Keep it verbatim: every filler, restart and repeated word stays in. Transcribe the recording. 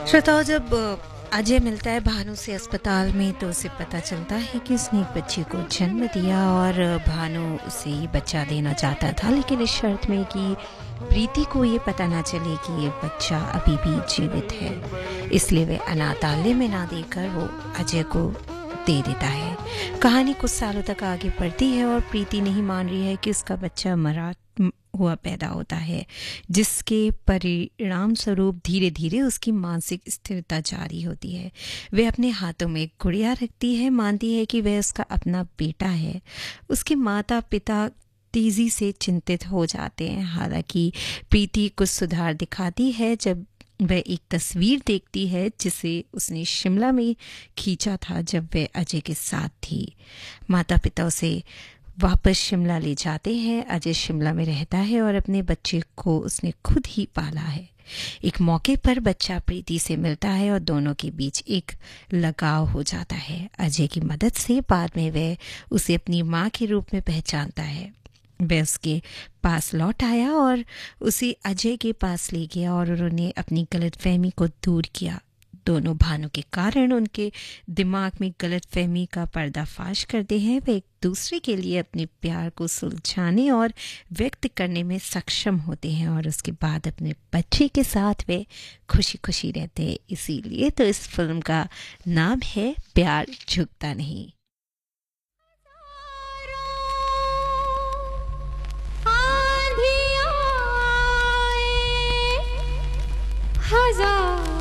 श्रोताओ, जब अजय मिलता है भानु से अस्पताल में तो उसे पता चलता है कि उसने एक बच्चे को जन्म दिया और भानु उसे ये बच्चा देना चाहता था, लेकिन इस शर्त में कि प्रीति को ये पता ना चले कि ये बच्चा अभी भी जीवित है। इसलिए वे अनाथालय में ना देकर वो अजय को दे देता है। कहानी कुछ सालों तक आगे बढ़ती है और प्रीति नहीं मान रही है कि उसका बच्चा मरा हुआ पैदा होता है, जिसके परिणाम स्वरूप धीरे धीरे उसकी मानसिक स्थिरता जारी होती है। वे अपने हाथों में गुड़िया रखती है, मानती है कि वह उसका अपना बेटा है। उसके माता पिता तेजी से चिंतित हो जाते हैं। हालांकि प्रीति कुछ सुधार दिखाती है जब वह एक तस्वीर देखती है जिसे उसने शिमला में खींचा था जब वह अजय के साथ थी। माता पिता उसे वापस शिमला ले जाते हैं। अजय शिमला में रहता है और अपने बच्चे को उसने खुद ही पाला है। एक मौके पर बच्चा प्रीति से मिलता है और दोनों के बीच एक लगाव हो जाता है। अजय की मदद से बाद में वह उसे अपनी माँ के रूप में पहचानता है। वह उसके पास लौट आया और उसे अजय के पास ले गया और उन्होंने अपनी गलतफहमी को दूर किया। दोनों भानु के कारण उनके दिमाग में गलतफहमी का पर्दाफाश करते हैं। वे एक दूसरे के लिए अपने प्यार को सुलझाने और व्यक्त करने में सक्षम होते हैं और उसके बाद अपने बच्चे के साथ वे खुशी खुशी रहते हैं। इसीलिए तो इस फिल्म का नाम है प्यार झुकता नहीं। हजार